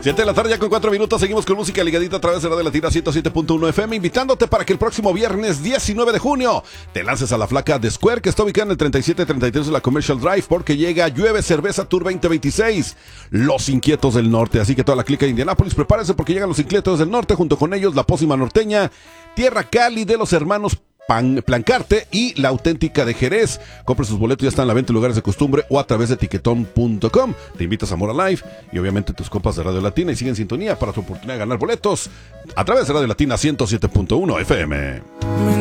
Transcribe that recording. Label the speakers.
Speaker 1: 7 de la tarde ya con 4 minutos, seguimos con música ligadita a través de Radio Latina 107.1 FM, invitándote para que el próximo viernes 19 de junio te lances a la flaca de Square, que está ubicada en el 3733 de la Commercial Drive, porque llega Llueve Cerveza Tour 2026, Los Inquietos del Norte. Así que toda la clica de Indianápolis, prepárense porque llegan Los Inquietos del Norte, junto con ellos La Pócima Norteña, Tierra Cali de los hermanos Plancarte y La Auténtica de Jerez. Compre sus boletos, ya están en la venta en lugares de costumbre o a través de etiquetón.com. Te invitas a Mora Live y obviamente tus compas de Radio Latina y sigue en sintonía para tu oportunidad de ganar boletos a través de Radio Latina 107.1 FM.